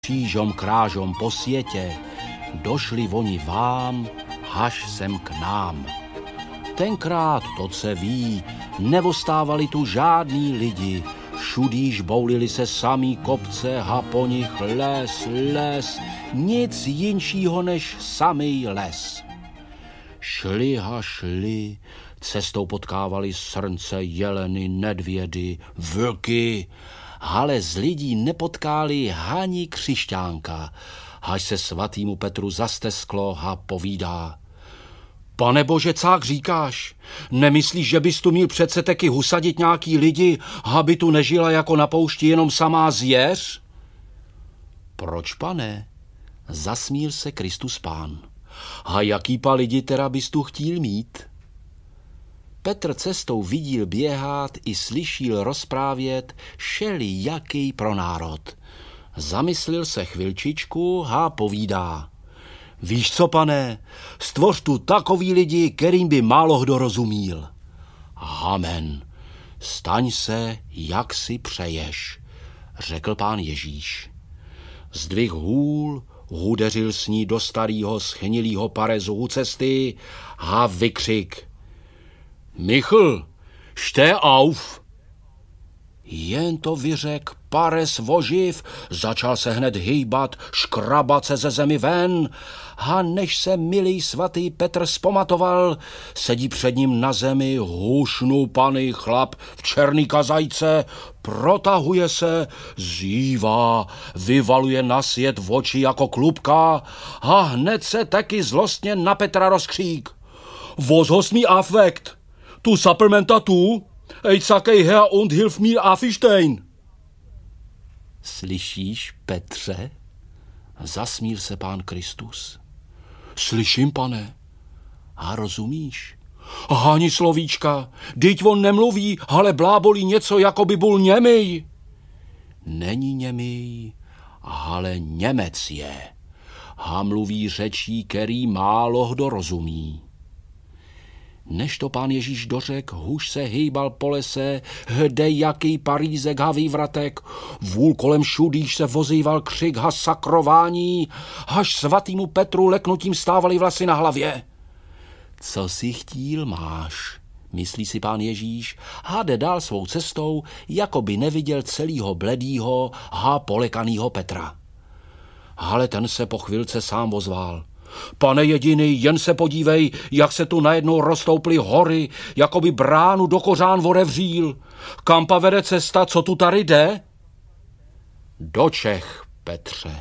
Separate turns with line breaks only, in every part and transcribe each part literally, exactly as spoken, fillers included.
křížom krážom po světě, došli oni vám, až sem k nám. Tenkrát, to se ví, nevostávali tu žádní lidi, všudíž boulili se samý kopce a po nich les, les, nic jinšího než samý les. Šli a šli, cestou potkávali srnce, jeleny, nedvědy, vlky, ale z lidí nepotkáli ani křišťánka, až se svatýmu Petru zastesklo a povídá: Pane Bože, cák říkáš? Nemyslíš, že bys tu měl přece taky husadit nějaký lidi, aby tu nežila jako na poušti jenom samá zvěř? Proč, pane? Zasmíl se Kristus Pán. A jaký pa lidi teda bys tu chtíl mít? Petr cestou viděl běhat i slyšel rozprávět šeli jaký pro národ. Zamyslil se chvilčičku a povídá: Víš co, pane, stvoř tu takový lidi, kterým by málo kdo rozumíl. Amen. Staň se, jak si přeješ, řekl pán Ježíš. Zdvih hůl, hudeřil s ní do starého schnilého parezu u cesty a vykřik: Michl, šte auf! Jen to vyřek, pares voživ, začal se hned hýbat, škrabat se ze zemi ven, a než se milý svatý Petr zpamatoval, sedí před ním na zemi hušnoupaný chlap v černý kazajce, protahuje se, zívá, vyvaluje na svět v oči jako klubka a hned se taky zlostně na Petra rozkřík: Was hast mi affekt? Tu supplementa tu? Ej, sakej her und hilf mir aufstehen. Slyšíš, Petře? Zasmíl se pán Kristus. Slyším, pane. A rozumíš? Ani slovíčka, dyť on nemluví, ale blábolí něco, jako by byl němej. Není němej, ale Němec je. A mluví řečí, který málo kdo rozumí. Než to pán Ježíš dořek, huž se hejbal po lese, hde jaký parízek a vývratek, vůl kolem šudíž se vozýval křik a sakrování, až svatýmu Petru leknutím stávali vlasy na hlavě. Co si chtíl máš, myslí si pán Ježíš a jde dál svou cestou, jako by neviděl celýho bledýho a polekanýho Petra. Ale ten se po chvilce sám ozval: Pane jediný, jen se podívej, jak se tu najednou roztouply hory, jako by bránu do kořán otevřel. Kam pa vede cesta, co tu tady jde? Do Čech, Petře.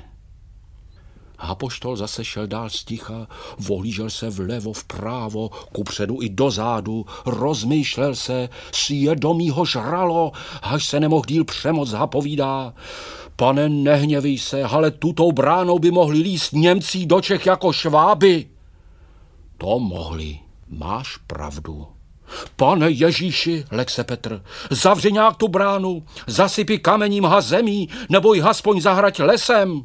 Apoštol zase šel dál sticha, vohlížel se vlevo, vprávo, kupředu i dozadu, rozmýšlel se, svědomí ho žralo, až se nemohl díl přemoc a povídá: Pane, nehněvej se, ale tutou bránou by mohli líst Němcí do Čech jako Šváby. To mohli, máš pravdu. Pane Ježíši, lek se Petr, zavři nějak tu bránu, zasypi kamením ha zemí, nebo ji aspoň zahrať lesem.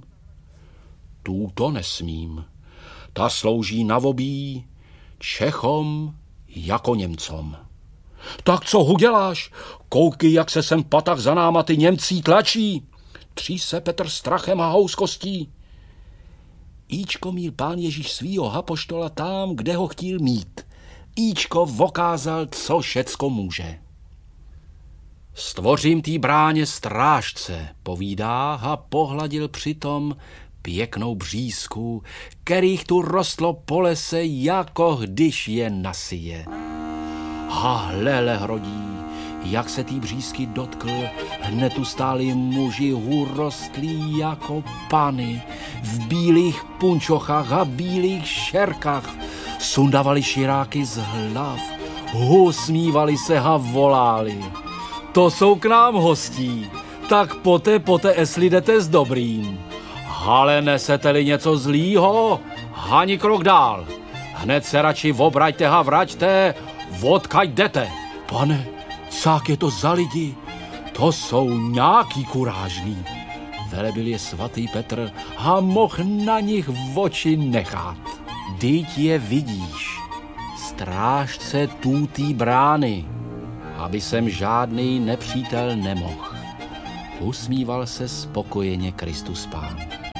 Tu to nesmím. Ta slouží na obí Čechom jako Němcom. Tak co uděláš? Koukej, jak se sem patach za náma ty Němcí tlačí. Tří se Petr strachem a houskostí. Íčko míl pán Ježíš svýho apoštola tam, kde ho chtěl mít. Íčko vokázal, co všecko může. Stvořím tý bráně strážce, povídá a pohladil přitom pěknou břízku, kterých tu rostlo po lese, jako když je nasije. A hlele hrodí, jak se tý břízky dotkl, hned tu stáli muži hurostlí jako pany, v bílých punčochách a bílých šerkách, sundavali širáky z hlav, usmívali se a volali: To jsou k nám hostí, tak poté, poté, esli jdete s dobrým. Ale nesete-li něco zlýho, ani krok dál. Hned se radši obraťte a vraťte, odkaď jdete. Pane, cák je to za lidi? To jsou nějaký kurážný. Velebil je svatý Petr a mohl na nich v oči nechat. Dyť je vidíš, strážce tutý brány, aby sem žádný nepřítel nemohl. Usmíval se spokojeně Kristus Pán.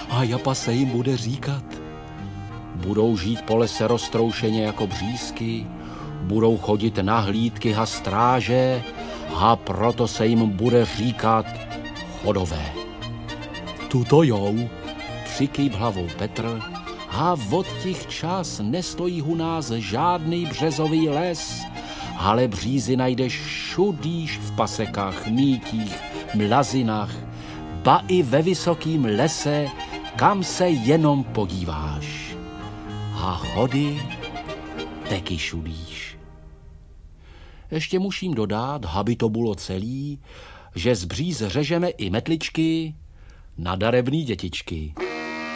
a japa se jim bude říkat. Budou žít po lese roztroušeně jako břízky, budou chodit na hlídky a stráže a proto se jim bude říkat chodové. Tuto jou, přikýb hlavou Petr, a od těch čas nestojí u nás žádný březový les, ale břízy najdeš všudíž v pasekách, mítích, mlazinách, ba i ve vysokým lese, kam se jenom podíváš. A chody taky šudíš. Ještě musím dodat, aby to bylo celý, že z bříz řežeme i metličky na darebný dětičky.